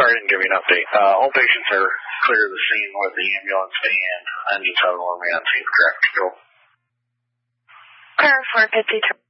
sorry I didn't give you an update. All patients are clear of the scene with the ambulance and any other man seems correct to go. Clear for 52.